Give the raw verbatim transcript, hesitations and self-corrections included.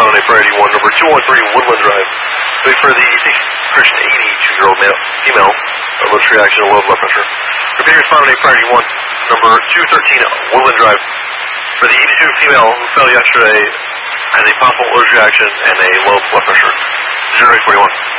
respond on a priority one, number two one three Woodland Drive. Wait for the Christian eighty-two-year-old male, female, alleged reaction to low blood pressure. Repeat respond on a priority one, number two thirteen Woodland Drive. For the eighty-two female who fell yesterday, has a possible allergic reaction and a low blood pressure. zero eight four one.